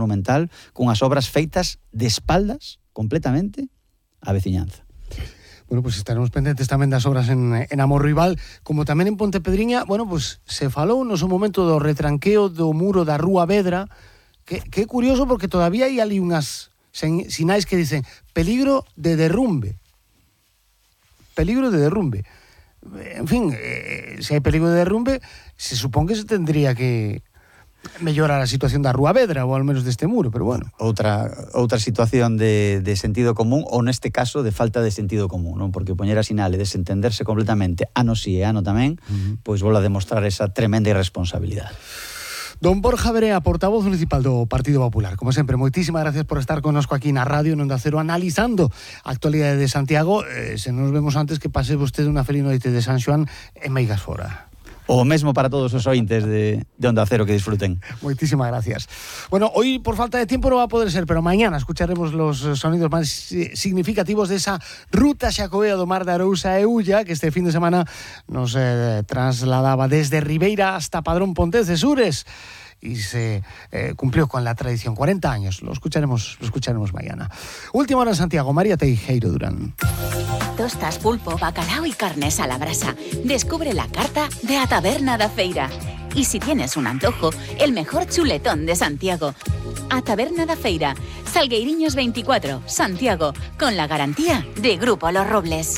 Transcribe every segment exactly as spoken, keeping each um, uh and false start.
monumental, cunhas obras feitas de espaldas completamente á veciñanza. Bueno, pues estaremos pendentes tamén das obras en, en Amorrival, como tamén en Pontepedriña. Bueno, pues se falou no seu momento do retranqueo do muro da Rúa Vedra, que, que é curioso porque todavía hai ali unhas sinais que dicen peligro de derrumbe. Peligro de derrumbe. En fin, eh, se hai peligro de derrumbe, se supón que se tendría que mellorar a situación da Rúa Vedra, ou ao menos deste muro, pero bueno. Outra, outra situación de, de sentido común, ou neste caso de falta de sentido común, non? Porque poñer a sinal e desentenderse completamente, ano si e ano tamén, uh-huh. pois volve a demostrar esa tremenda irresponsabilidade. Don Borja Verea, portavoz municipal do Partido Popular. Como sempre, moitísimas gracias por estar connosco aquí na radio, en Onda Cero, analizando a actualidade de Santiago. Eh, se nos vemos antes, que pase vostede unha feliz noite de San Xoán en Meigas Fora. O mesmo para todos os ointes de, de Onda Cero, que disfruten. Muchísimas gracias. Bueno, hoy por falta de tiempo no va a poder ser, pero mañana escucharemos los sonidos más significativos de esa ruta xacobea do Mar de Arousa e Ulla, que este fin de semana nos eh, trasladaba desde Ribeira hasta Padrón Pontecesures y se eh, cumplió con la tradición. cuarenta años, lo escucharemos, lo escucharemos mañana. Última hora en Santiago, María Teijeiro Durán. Tostas, pulpo, bacalao y carnes a la brasa. Descubre la carta de A Taberna da Feira. Y si tienes un antojo, el mejor chuletón de Santiago. A Taberna da Feira, Salgueiriños veinticuatro, Santiago, con la garantía de Grupo Los Robles.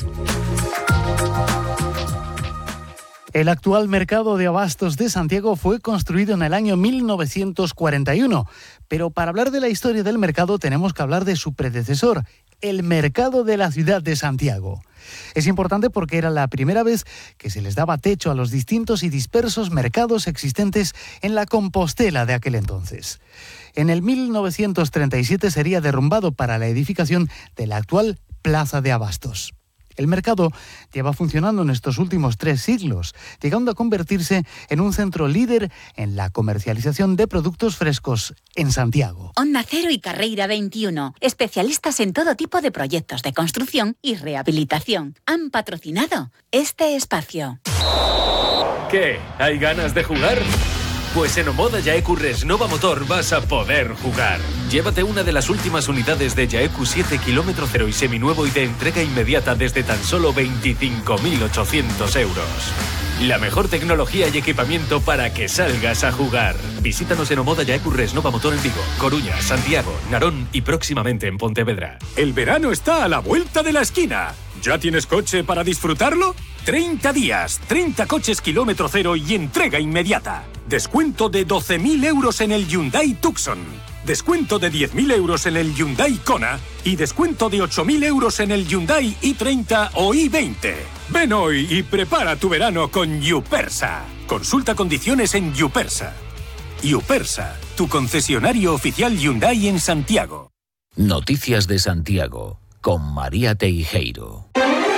El actual mercado de abastos de Santiago fue construido en el año mil novecientos cuarenta y uno, pero para hablar de la historia del mercado tenemos que hablar de su predecesor, el mercado de la ciudad de Santiago. Es importante porque era la primera vez que se les daba techo a los distintos y dispersos mercados existentes en la Compostela de aquel entonces. En el mil novecientos treinta y siete sería derrumbado para la edificación de la actual Plaza de Abastos. El mercado lleva funcionando en estos últimos tres siglos, llegando a convertirse en un centro líder en la comercialización de productos frescos en Santiago. Onda Cero y Carreira veintiuno, especialistas en todo tipo de proyectos de construcción y rehabilitación, han patrocinado este espacio. ¿Qué? ¿Hay ganas de jugar? Pues en Omoda Yaeku Resnova Motor vas a poder jugar. Llévate una de las últimas unidades de Yaeku siete kilómetro cero y seminuevo y de entrega inmediata desde tan solo veinticinco mil ochocientos euros. La mejor tecnología y equipamiento para que salgas a jugar. Visítanos en Omoda Yaeku Resnova Motor en Vigo, Coruña, Santiago, Narón y próximamente en Pontevedra. El verano está a la vuelta de la esquina. ¿Ya tienes coche para disfrutarlo? treinta días, treinta coches kilómetro cero y entrega inmediata. Descuento de doce mil euros en el Hyundai Tucson. Descuento de diez mil euros en el Hyundai Kona. Y descuento de ocho mil euros en el Hyundai i treinta o i veinte. Ven hoy y prepara tu verano con Yupersa. Consulta condiciones en Yupersa. Yupersa, tu concesionario oficial Hyundai en Santiago. Noticias de Santiago, con María Teijeiro.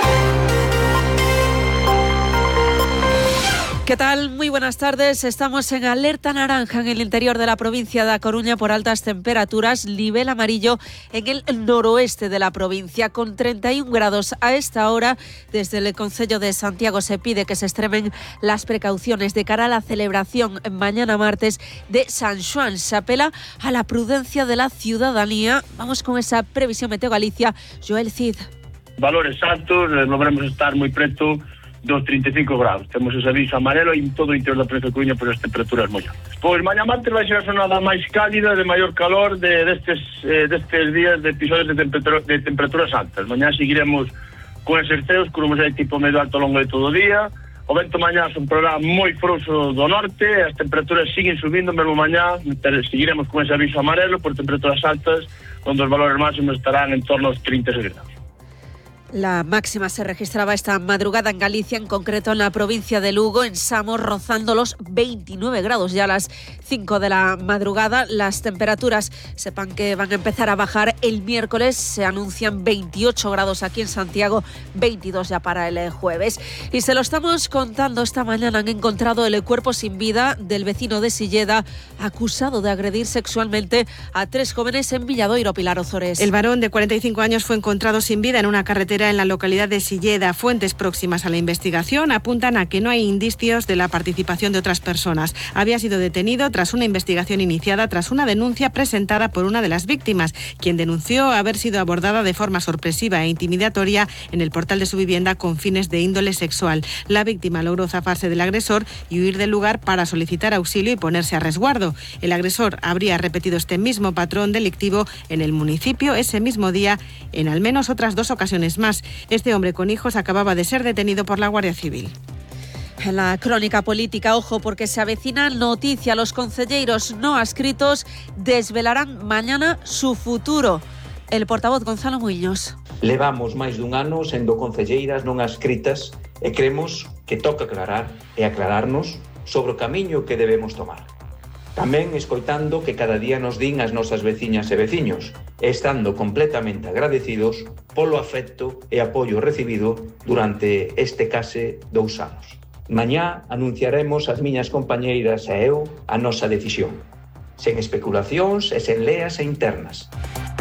¿Qué tal? Muy buenas tardes. Estamos en alerta naranja en el interior de la provincia de A Coruña por altas temperaturas, nivel amarillo en el noroeste de la provincia, con treinta y un grados a esta hora. Desde el Concello de Santiago se pide que se extremen las precauciones de cara a la celebración mañana martes de San Xoán. Se apela a la prudencia de la ciudadanía. Vamos con esa previsión Meteo Galicia. Joel Cid. Valores altos, logramos estar moi preto dos treinta e cinco grados. Temos ese aviso amarelo en todo o interior da provincia de Coruña por as temperaturas moi altas. Pois mañá martes vai ser a xornada máis cálida, de maior calor de destes eh, destes días de episodios de, temperatura, de temperaturas altas. Mañá seguiremos con eses ceos, con un tipo medio alto ao longo de todo o día. O vento mañá soprará moi frouxo do norte, as temperaturas siguen subindo, mesmo mañá seguiremos con ese aviso amarelo por temperaturas altas, onde os valores máximos estarán en torno aos treinta e seis grados. La máxima se registraba esta madrugada en Galicia, en concreto en la provincia de Lugo, en Samos, rozando los veintinueve grados ya a las cinco de la madrugada. Las temperaturas, sepan que van a empezar a bajar el miércoles, se anuncian veintiocho grados aquí en Santiago, veintidós ya para el jueves. Y se lo estamos contando esta mañana, han encontrado el cuerpo sin vida del vecino de Silleda, acusado de agredir sexualmente a tres jóvenes en Villadoiro, Pilar Ozores. El varón de cuarenta y cinco años fue encontrado sin vida en una carretera Era en la localidad de Silleda. Fuentes próximas a la investigación apuntan a que no hay indicios de la participación de otras personas. Había sido detenido tras una investigación iniciada tras una denuncia presentada por una de las víctimas, quien denunció haber sido abordada de forma sorpresiva e intimidatoria en el portal de su vivienda con fines de índole sexual. La víctima logró zafarse del agresor y huir del lugar para solicitar auxilio y ponerse a resguardo. El agresor habría repetido este mismo patrón delictivo en el municipio ese mismo día en al menos otras dos ocasiones más. Este hombre con hijos acababa de ser detenido por la Guardia Civil. En la crónica política, ojo, porque se avecina noticia. Los concelleiros no adscritos desvelarán mañana su futuro. El portavoz Gonzalo Muiños. Levamos máis dun ano sendo concelleiras non adscritas e cremos que toca aclarar e aclararnos sobre o camiño que debemos tomar. Tamén escoitando que cada día nos din as nosas veciñas e veciños, estando completamente agradecidos polo afecto e apoio recibido durante este case dous anos. Mañá anunciaremos as miñas compañeiras e eu a nosa decisión, sen especulacións e sen leas e internas.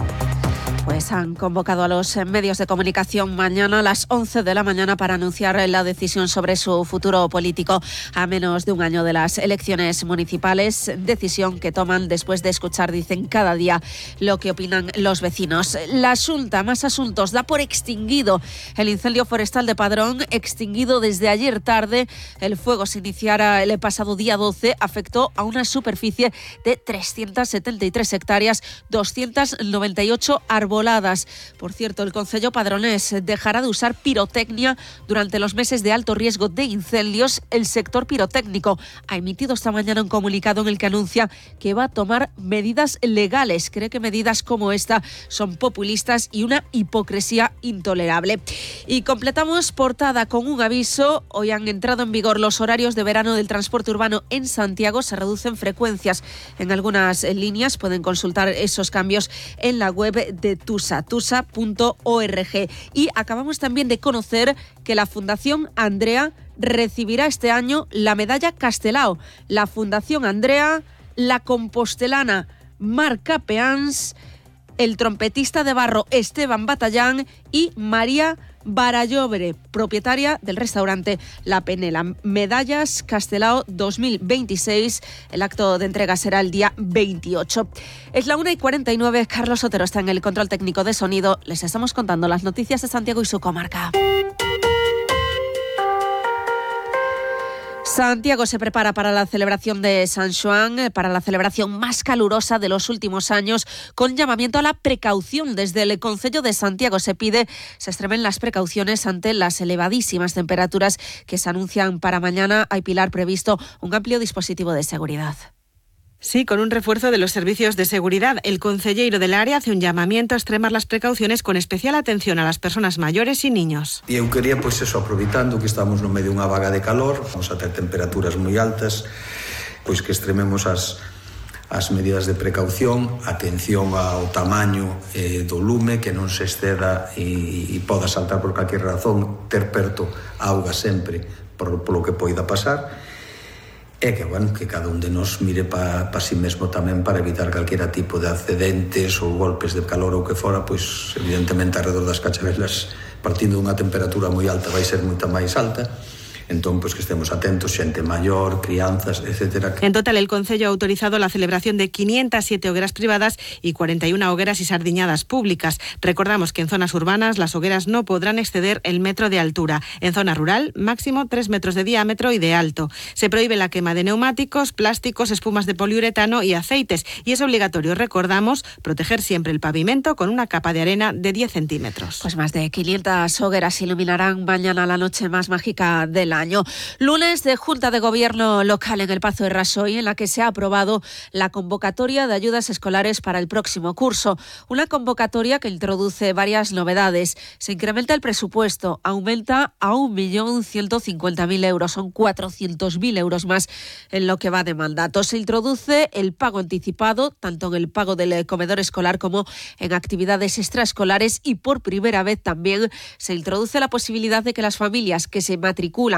Pues han convocado a los medios de comunicación mañana a las once de la mañana para anunciar la decisión sobre su futuro político a menos de un año de las elecciones municipales, decisión que toman después de escuchar, dicen, cada día lo que opinan los vecinos. La Xunta, más asuntos, da por extinguido el incendio forestal de Padrón, extinguido desde ayer tarde. El fuego se iniciara el pasado día doce, afectó a una superficie de trescientas setenta y tres hectáreas, doscientas noventa y ocho árboles. Por cierto, el concello padronés dejará de usar pirotecnia durante los meses de alto riesgo de incendios. El sector pirotécnico ha emitido esta mañana un comunicado en el que anuncia que va a tomar medidas legales. Cree que medidas como esta son populistas y una hipocresía intolerable. Y completamos portada con un aviso. Hoy han entrado en vigor los horarios de verano del transporte urbano en Santiago. Se reducen frecuencias en algunas líneas. Pueden consultar esos cambios en la web de Tusa, tusa punto org. Y acabamos también de conocer que la Fundación Andrea recibirá este año la medalla Castelao. La Fundación Andrea, la compostelana Marca Peans, el trompetista de barro Esteban Batallán y María Barallobre, propietaria del restaurante La Penela. Medallas Castelao dos mil veintiséis. El acto de entrega será el día veintiocho. Es la una y cuarenta y nueve. Carlos Otero está en el control técnico de sonido. Les estamos contando las noticias de Santiago y su comarca. Santiago se prepara para la celebración de San Xoán, para la celebración más calurosa de los últimos años, con llamamiento a la precaución. Desde el Concello de Santiago se pide se extremen las precauciones ante las elevadísimas temperaturas que se anuncian para mañana. Hay, Pilar, previsto un amplio dispositivo de seguridad. Sí, con un refuerzo de los servicios de seguridad. El concelleiro del área hace un llamamiento a extremar las precauciones con especial atención a las personas mayores y niños. E eu quería, pois eso, aproveitando que estamos no medio dunha vaga de calor, vamos a ter temperaturas moi altas, pois que extrememos as, as medidas de precaución, atención ao tamaño eh, do lume, que non se exceda e, e poda saltar por calquer razón, ter perto a auga sempre por, polo que poida pasar. É que, bueno, que cada un de nos mire para pa si mesmo tamén para evitar calquera tipo de accidentes ou golpes de calor ou que fora, pois evidentemente alrededor das cachavelas, partindo dunha temperatura moi alta, vai ser moita máis alta. Entón, pues que estemos atentos, xente maior, crianzas, etcétera. En total, el Concello ha autorizado la celebración de quinientas siete hogueras privadas y cuarenta y una hogueras y sardiñadas públicas. Recordamos que en zonas urbanas las hogueras no podrán exceder el metro de altura. En zona rural, máximo tres metros de diámetro y de alto. Se prohíbe la quema de neumáticos, plásticos, espumas de poliuretano y aceites. Y es obligatorio, recordamos, proteger siempre el pavimento con una capa de arena de diez centímetros. Pues más de quinientas hogueras iluminarán mañana la noche más mágica del año. Año. Lunes de Junta de Gobierno local en el Pazo de Rasoy, en la que se ha aprobado la convocatoria de ayudas escolares para el próximo curso. Una convocatoria que introduce varias novedades. Se incrementa el presupuesto, aumenta a un millón ciento cincuenta mil euros, son cuatrocientos mil euros más en lo que va de mandato. Se introduce el pago anticipado, tanto en el pago del comedor escolar como en actividades extraescolares, y por primera vez también se introduce la posibilidad de que las familias que se matriculan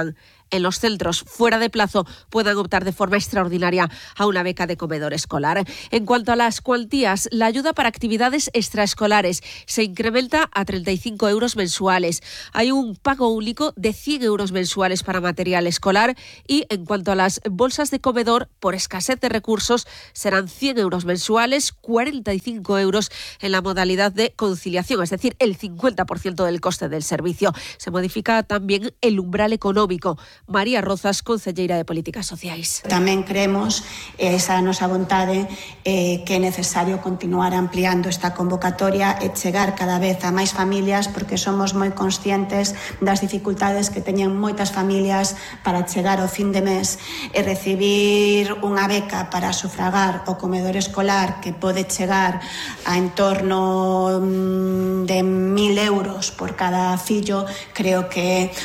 en los centros fuera de plazo puedan optar de forma extraordinaria a una beca de comedor escolar. En cuanto a las cuantías, la ayuda para actividades extraescolares se incrementa a treinta y cinco euros mensuales. Hay un pago único de cien euros mensuales para material escolar y en cuanto a las bolsas de comedor, por escasez de recursos, serán cien euros mensuales, cuarenta y cinco euros en la modalidad de conciliación, es decir, el cincuenta por ciento del coste del servicio. Se modifica también el umbral económico. María Rozas, concelleira de Políticas Sociais. Tamén creemos, esa nosa vontade, eh, que é necesario continuar ampliando esta convocatoria e chegar cada vez a máis familias, porque somos moi conscientes das dificultades que teñen moitas familias para chegar ao fin de mes e recibir unha beca para sufragar o comedor escolar que pode chegar a en torno de mil euros por cada fillo. Creo que é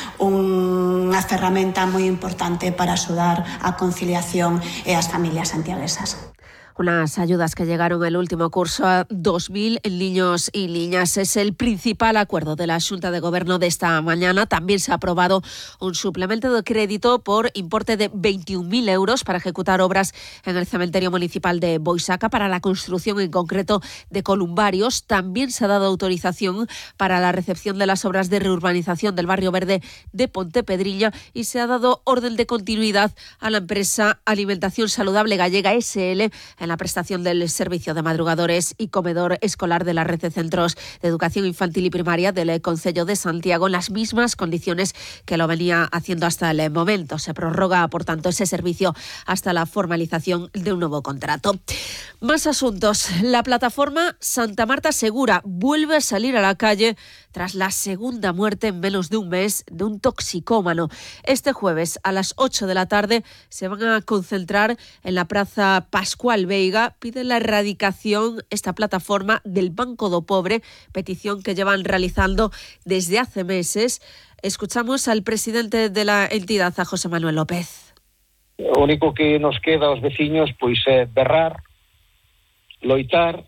unha ferramenta moi importante para axudar a conciliación e as familias santiaguesas. Unas ayudas que llegaron el último curso a dos mil niños y niñas. Es el principal acuerdo de la Xunta de Gobierno de esta mañana. También se ha aprobado un suplemento de crédito por importe de veintiún mil euros para ejecutar obras en el cementerio municipal de Boisaca para la construcción en concreto de columbarios. También se ha dado autorización para la recepción de las obras de reurbanización del barrio verde de Pontepedriña y se ha dado orden de continuidad a la empresa Alimentación Saludable Gallega S L en la prestación del servicio de madrugadores y comedor escolar de la red de centros de educación infantil y primaria del Concello de Santiago en las mismas condiciones que lo venía haciendo hasta el momento. Se prorroga, por tanto, ese servicio hasta la formalización de un nuevo contrato. Más asuntos. La plataforma Santa Marta Segura vuelve a salir a la calle tras la segunda muerte en menos de un mes de un toxicómano. Este jueves a las ocho de la tarde se van a concentrar en la Plaza Pascual Veiga. Pide la erradicación esta plataforma del Banco do Pobre, petición que llevan realizando desde hace meses. Escuchamos al presidente de la entidad, a José Manuel López. O único que nos queda aos veciños pois é berrar, loitar,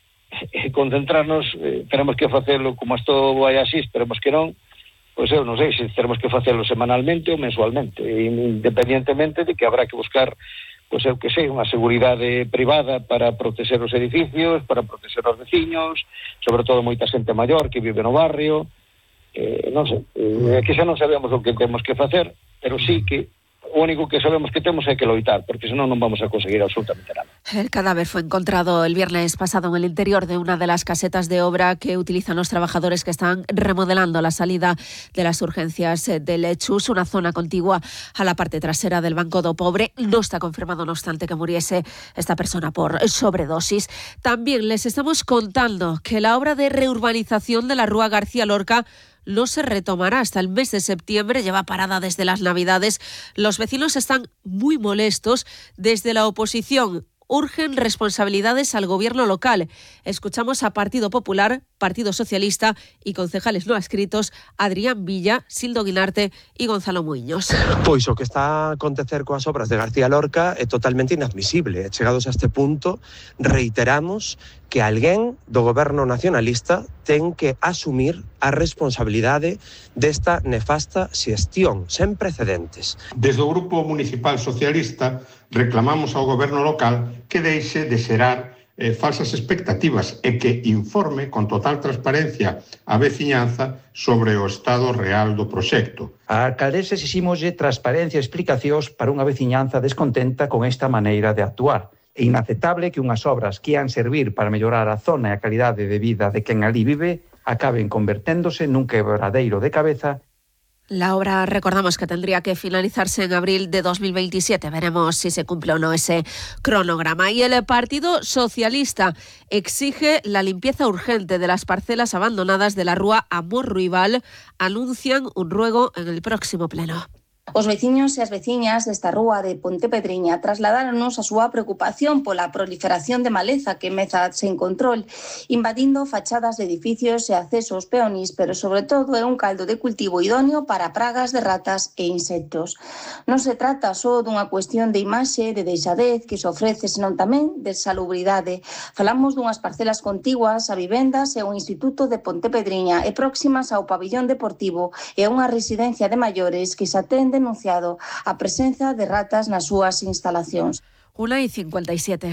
e concentrarnos. Eh, tenemos que facelo como isto vai así, esperemos que non. Pois eu non sei se tenemos que facelo semanalmente ou mensualmente, independientemente de que habrá que buscar, pois eu que sei, unha seguridade privada para proteger os edificios, para proteger os veciños, sobre todo moita xente maior que vive no barrio. Eh, non sei, eh, que xa non sabemos o que temos que facer, pero sí que o único que sabemos que temos é que loitar, porque senón non vamos a conseguir absolutamente nada. El cadáver fue encontrado el viernes pasado en el interior de una de las casetas de obra que utilizan los trabajadores que están remodelando la salida de las urgencias del Chus, una zona contigua a la parte trasera del Banco do Pobre. No está confirmado, no obstante, que muriese esta persona por sobredosis. También les estamos contando que la obra de reurbanización de la Rúa García Lorca no se retomará hasta el mes de septiembre, lleva parada desde las Navidades. Los vecinos están muy molestos. Desde la oposición urgen responsabilidades al gobierno local. Escuchamos a Partido Popular, Partido Socialista y concejales no adscritos Adrián Villa, Sildo Guinarte y Gonzalo Muiños. Pois o que está a acontecer coas obras de García Lorca é totalmente inadmisible. Chegados a este punto, reiteramos que alguén do goberno nacionalista ten que asumir a responsabilidade desta nefasta xestión, sen precedentes. Desde o Grupo Municipal Socialista reclamamos ao goberno local que deixe de xerar eh, falsas expectativas e que informe con total transparencia a veciñanza sobre o estado real do proxecto. A alcaldesa exiximoslle transparencia e explicacións para unha veciñanza descontenta con esta maneira de actuar. É inaceptable que unhas obras que ian servir para mellorar a zona e a calidade de vida de quen ali vive acaben converténdose nun quebradeiro de cabeza. La obra, recordamos que tendría que finalizarse en abril de dos mil veintisiete. Veremos si se cumple o no ese cronograma. Y el Partido Socialista exige la limpieza urgente de las parcelas abandonadas de la Rúa Amor Ruibal. Anuncian un ruego en el próximo pleno. Os veciños e as veciñas desta rúa de Pontepedriña trasladáronos a súa preocupación pola proliferación de maleza que meza sen control, invadindo fachadas de edificios e accesos peonís, pero sobre todo é un caldo de cultivo idóneo para pragas de ratas e insectos. Non se trata só dunha cuestión de imaxe, de deixadez que se ofrece, senón tamén de salubridade. Falamos dunhas parcelas contiguas a vivendas e ao Instituto de Pontepedriña e próximas ao pabillón deportivo e a unha residencia de maiores que se atende denunciado a presenza de ratas nas súas instalacións. una y cincuenta y siete.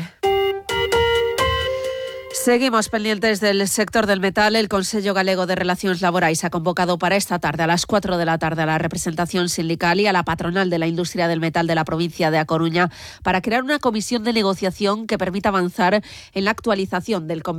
Seguimos pendientes del sector del metal. El Consello Galego de Relacións Laborais ha convocado para esta tarde, a las cuatro de la tarde, a la representación sindical y a la patronal de la industria del metal de la provincia de A Coruña para crear una comisión de negociación que permita avanzar en la actualización del convenio